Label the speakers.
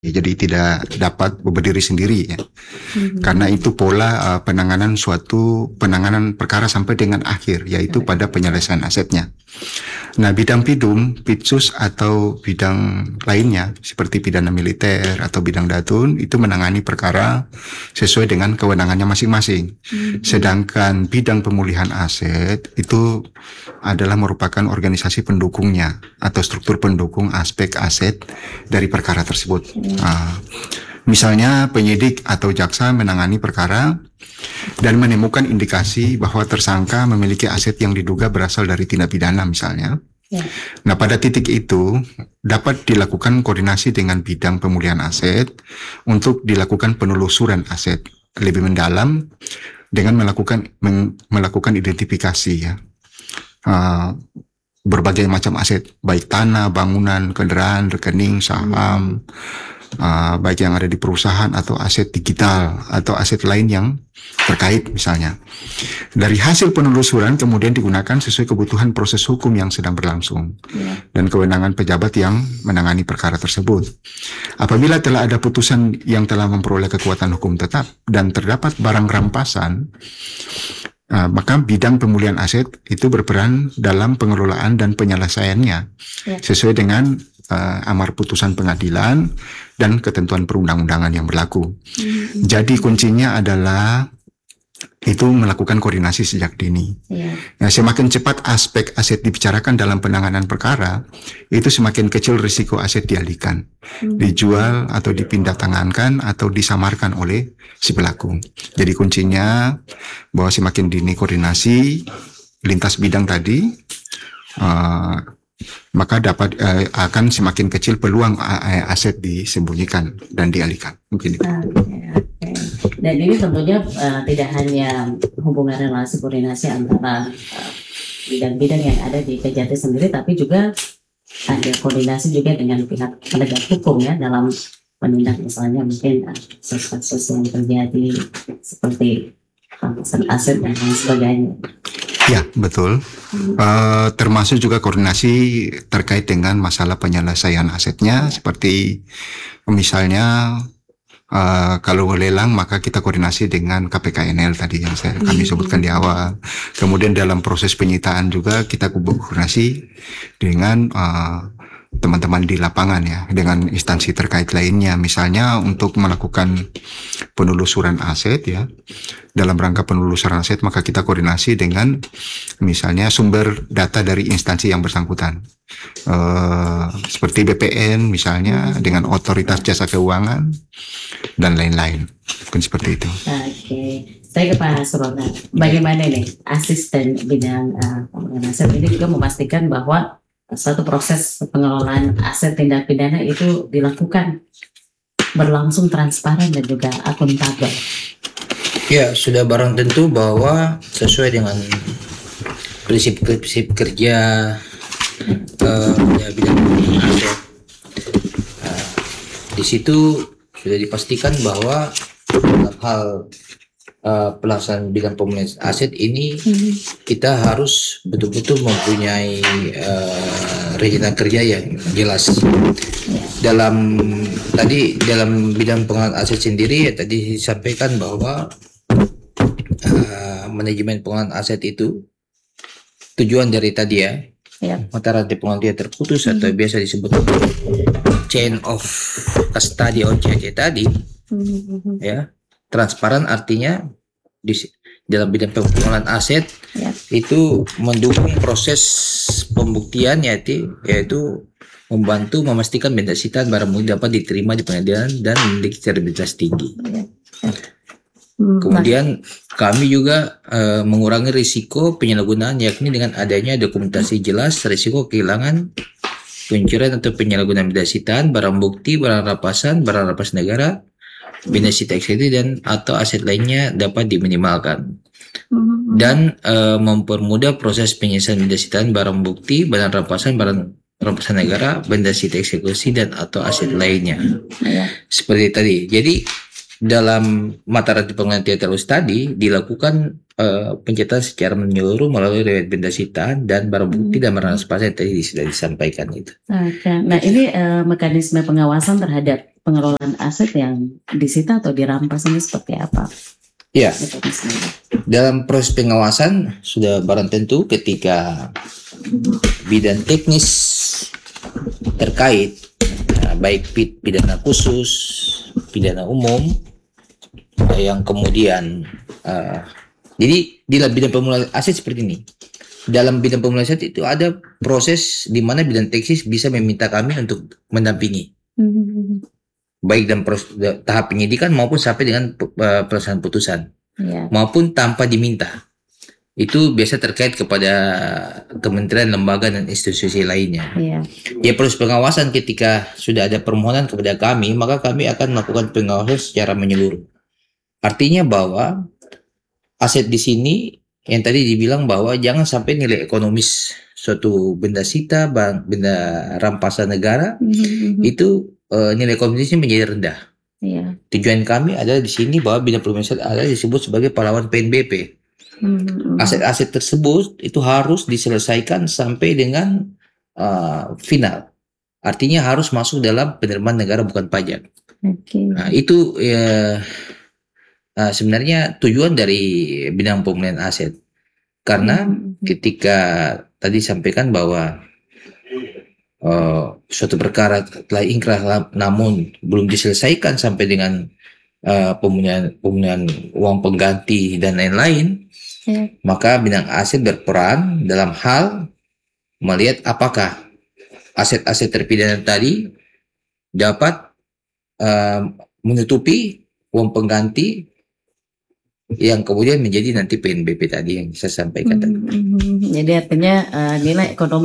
Speaker 1: Jadi tidak dapat berdiri sendiri ya. Karena itu pola penanganan perkara sampai dengan akhir, yaitu pada penyelesaian asetnya. Nah, bidang PIDUM, PIDSUS atau bidang lainnya seperti pidana militer atau bidang datun itu menangani perkara sesuai dengan kewenangannya masing-masing. Sedangkan bidang pemulihan aset itu adalah merupakan organisasi pendukungnya atau struktur pendukung aspek aset dari perkara tersebut. Misalnya penyidik atau jaksa menangani perkara dan menemukan indikasi bahwa tersangka memiliki aset yang diduga berasal dari tindak pidana misalnya. Nah, pada titik itu dapat dilakukan koordinasi dengan bidang pemulihan aset untuk dilakukan penelusuran aset lebih mendalam dengan melakukan identifikasi ya. Berbagai macam aset, baik tanah, bangunan, kendaraan, rekening, saham, baik yang ada di perusahaan atau aset digital atau aset lain yang terkait misalnya. Dari hasil penelusuran kemudian digunakan sesuai kebutuhan proses hukum yang sedang berlangsung dan kewenangan pejabat yang menangani perkara tersebut. Apabila telah ada putusan yang telah memperoleh kekuatan hukum tetap dan terdapat barang rampasan, maka bidang pemulihan aset itu berperan dalam pengelolaan dan penyelesaiannya sesuai dengan amar putusan pengadilan dan ketentuan perundang-undangan yang berlaku. Jadi kuncinya adalah itu melakukan koordinasi sejak dini. Nah, semakin cepat aspek aset dibicarakan dalam penanganan perkara, itu semakin kecil risiko aset dialihkan, dijual atau dipindah tangankan atau disamarkan oleh si pelaku. Jadi kuncinya bahwa semakin dini koordinasi lintas bidang tadi, maka akan semakin kecil peluang aset disembunyikan dan dialihkan. Mungkin itu.
Speaker 2: Dan ini tentunya tidak hanya hubungan relasi koordinasi antara bidang-bidang yang ada di Kejati sendiri, tapi juga ada koordinasi juga dengan pihak penegak hukum ya dalam menindak misalnya mungkin kasus yang terjadi seperti rampasan aset dan lain sebagainya.
Speaker 1: Ya, betul. Termasuk juga koordinasi terkait dengan masalah penyelesaian asetnya, seperti misalnya kalau lelang maka kita koordinasi dengan KPKNL tadi yang kami sebutkan di awal. Kemudian dalam proses penyitaan juga kita koordinasi dengan teman-teman di lapangan ya, dengan instansi terkait lainnya, misalnya untuk melakukan penelusuran aset ya. Dalam rangka penelusuran aset maka kita koordinasi dengan misalnya sumber data dari instansi yang bersangkutan, seperti BPN misalnya dengan otoritas jasa keuangan dan lain-lain, mungkin seperti itu.
Speaker 2: Oke. Saya ke Pak Surono, bagaimana nih asisten bidang pengelolaan aset ini juga memastikan bahwa suatu proses pengelolaan aset tindak pidana itu dilakukan berlangsung transparan dan juga akuntabel.
Speaker 3: Ya, sudah barang tentu bahwa sesuai dengan prinsip-prinsip kerja bidang aset, di situ sudah dipastikan bahwa dalam hal pelaksanaan bidang pemulihan aset ini kita harus betul-betul mempunyai rencana kerja yang jelas. Dalam bidang pengelolaan aset sendiri ya tadi disampaikan bahwa manajemen pengelolaan aset itu tujuan dari tadi ya, mata rantai pengelolaan dia terputus atau biasa disebut chain of custody or CC tadi, ya transparan artinya di dalam bidang pengelolaan aset itu mendukung proses pembuktian yaitu membantu memastikan benda sitaan barang bukti dapat diterima di pengadilan dan memiliki kredibilitas tinggi. Kemudian kami juga mengurangi risiko penyalahgunaan yakni dengan adanya dokumentasi jelas risiko kehilangan, pencurian atau penyalahgunaan benda sitaan, barang bukti, barang rampasan negara, benda sita eksekusi dan atau aset lainnya dapat diminimalkan. Dan mempermudah proses penyelesaian benda sitaan, barang bukti, barang rampasan negara, benda sita eksekusi dan atau aset lainnya. Seperti tadi. Jadi dalam mata rantai pengelolaan TLUS tadi dilakukan pencatatan secara menyeluruh melalui riwayat benda sitaan dan barang bukti dan merampas yang tadi sudah disampaikan itu.
Speaker 2: Oke. Nah, ini mekanisme pengawasan terhadap pengelolaan aset yang disita atau dirampas ini seperti apa?
Speaker 3: Ya,
Speaker 2: Mekanismenya?
Speaker 3: dalam proses pengawasan sudah barang tentu ketika bidang teknis terkait, baik pidana khusus, pidana umum, yang kemudian jadi di dalam bidang pemulihan aset seperti ini. Dalam bidang pemulihan aset itu ada proses di mana bidang teknis bisa meminta kami untuk mendampingi, baik dalam tahap penyidikan maupun sampai dengan pelaksanaan putusan, maupun tanpa diminta. Itu biasa terkait kepada kementerian, lembaga, dan institusi lainnya. Ya, proses pengawasan ketika sudah ada permohonan kepada kami, maka kami akan melakukan pengawasan secara menyeluruh. Artinya bahwa aset di sini yang tadi dibilang bahwa jangan sampai nilai ekonomis suatu benda sita, benda rampasan negara itu nilai ekonomisnya menjadi rendah. Tujuan kami adalah di sini bahwa bidang pemulihan adalah disebut sebagai pahlawan PNBP. Aset-aset tersebut itu harus diselesaikan sampai dengan final. Artinya harus masuk dalam penerimaan negara bukan pajak. Nah, itu sebenarnya tujuan dari bidang pemulihan aset. Karena ketika tadi sampaikan bahwa suatu perkara telah ingkrah namun belum diselesaikan sampai dengan pemulihan uang pengganti dan lain-lain, maka bidang aset berperan dalam hal melihat apakah aset-aset terpidana tadi dapat menutupi uang pengganti yang kemudian menjadi nanti PNBP tadi yang saya sampaikan tadi.
Speaker 2: Jadi artinya nilai ekonomi